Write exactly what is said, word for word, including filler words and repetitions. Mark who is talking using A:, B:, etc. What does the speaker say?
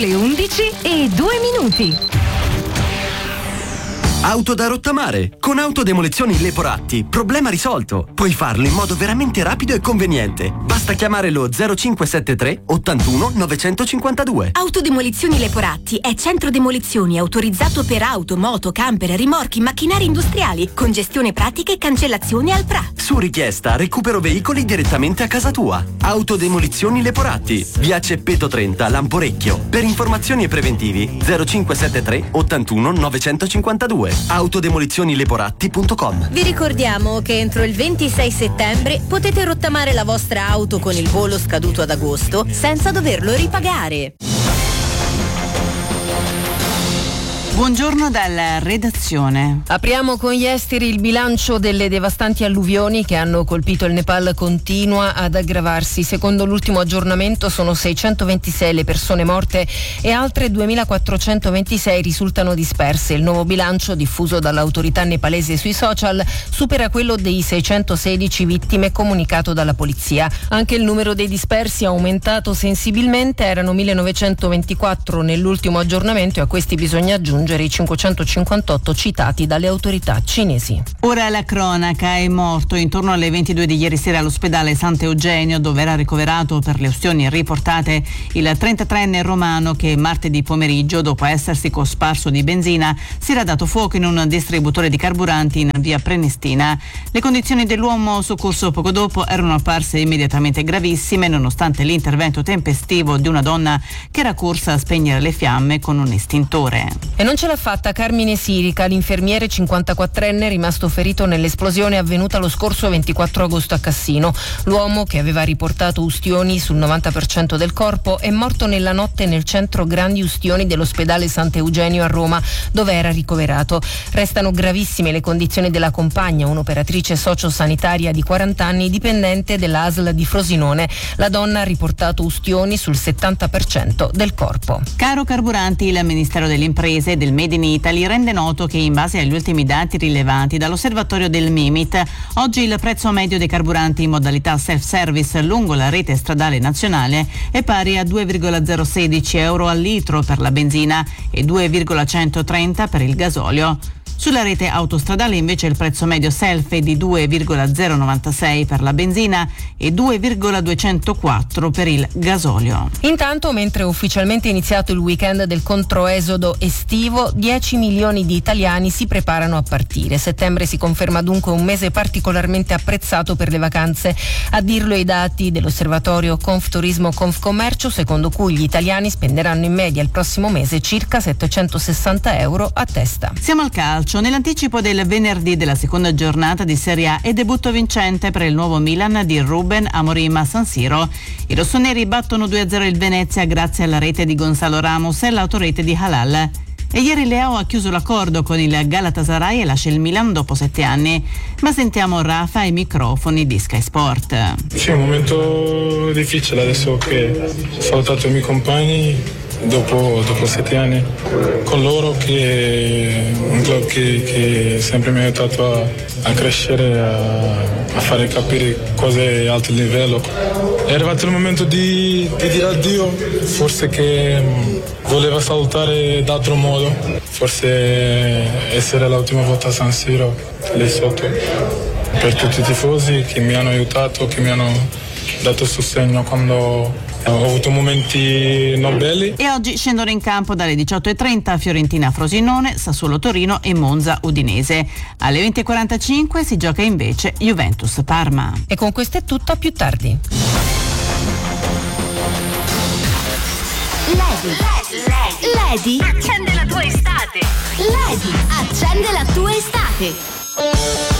A: le undici e due minuti.
B: Auto da rottamare. Con Autodemolizioni Leporatti. Problema risolto. Puoi farlo in modo veramente rapido e conveniente. Basta chiamare lo zero cinque sette tre ottantuno novecentocinquantadue.
C: Autodemolizioni Leporatti è centro demolizioni autorizzato per auto, moto, camper, rimorchi, macchinari industriali, con gestione pratica e cancellazione al P R A.
B: Su richiesta recupero veicoli direttamente a casa tua. Autodemolizioni Leporatti. Via Ceppeto trenta, Lamporecchio. Per informazioni e preventivi zero cinque sette tre ottantuno novecentocinquantadue. autodemolizioni leporatti punto com.
C: Vi ricordiamo che entro il ventisei settembre potete rottamare la vostra auto con il bollo scaduto ad agosto senza doverlo ripagare.
D: Buongiorno dalla redazione.
E: Apriamo con gli esteri. Il bilancio delle devastanti alluvioni che hanno colpito il Nepal continua ad aggravarsi. Secondo l'ultimo aggiornamento sono seicentoventisei le persone morte e altre duemilaquattrocentoventisei risultano disperse. Il nuovo bilancio, diffuso dall'autorità nepalese sui social, supera quello dei seicentosedici vittime comunicato dalla polizia. Anche il numero dei dispersi è aumentato sensibilmente, erano millenovecentoventiquattro nell'ultimo aggiornamento e a questi bisogna aggiungere i cinquecentocinquantotto citati dalle autorità cinesi.
D: Ora la cronaca. È morto intorno alle ventidue di ieri sera all'ospedale Sant'Eugenio, dove era ricoverato per le ustioni riportate, il trentatreenne romano che martedì pomeriggio, dopo essersi cosparso di benzina, si era dato fuoco in un distributore di carburanti in via Prenestina. Le condizioni dell'uomo, soccorso poco dopo, erano apparse immediatamente gravissime, nonostante l'intervento tempestivo di una donna che era corsa a spegnere le fiamme con un estintore.
E: E non ce l'ha fatta Carmine Sirica, l'infermiere cinquantaquattrenne rimasto ferito nell'esplosione avvenuta lo scorso ventiquattro agosto a Cassino. L'uomo, che aveva riportato ustioni sul novanta per cento del corpo, è morto nella notte nel centro grandi ustioni dell'ospedale Sant'Eugenio a Roma, dove era ricoverato. Restano gravissime le condizioni della compagna, un'operatrice sociosanitaria di quaranta anni, dipendente dell'A S L di Frosinone. La donna ha riportato ustioni sul settanta per cento del corpo.
D: Caro carburanti, il Ministero delle Imprese e del Made in Italy rende noto che, in base agli ultimi dati rilevati dall'osservatorio del Mimit, oggi il prezzo medio dei carburanti in modalità self-service lungo la rete stradale nazionale è pari a due virgola zero sedici euro al litro per la benzina e due virgola centotrenta per il gasolio. Sulla rete autostradale invece il prezzo medio self è di due virgola zero novantasei per la benzina e due virgola duecentoquattro per il gasolio.
E: Intanto, mentre è ufficialmente iniziato il weekend del controesodo estivo, dieci milioni di italiani si preparano a partire. Settembre si conferma dunque un mese particolarmente apprezzato per le vacanze. A dirlo i dati dell'osservatorio Confturismo Confcommercio, secondo cui gli italiani spenderanno in media il prossimo mese circa settecentosessanta euro a testa.
D: Siamo al calcio. Nell'anticipo del venerdì della seconda giornata di Serie A e debutto vincente per il nuovo Milan di Ruben Amorim a San Siro. I rossoneri battono due a zero il Venezia grazie alla rete di Gonzalo Ramos e all'autorete di Halal. E ieri Leao ha chiuso l'accordo con il Galatasaray e lascia il Milan dopo sette anni. Ma sentiamo Rafa ai microfoni di Sky Sport.
F: Sì, è un momento difficile adesso che ho salutato i miei compagni. Dopo, dopo sette anni con loro, che è un club che, che sempre mi ha aiutato a, a crescere, a, a fare capire cose a alto livello. È arrivato il momento di, di dire addio, forse che mh, voleva salutare d'altro modo, forse essere l'ultima volta a San Siro lì sotto, per tutti i tifosi che mi hanno aiutato, che mi hanno dato sostegno quando ho avuto momenti non belli.
D: E oggi scendono in campo dalle diciotto e trenta Fiorentina Frosinone, Sassuolo Torino e Monza Udinese. Alle venti e quarantacinque si gioca invece Juventus Parma.
E: E con questo è tutto, a più tardi.
C: Lady, accende la tua estate. Lady, accende la tua estate.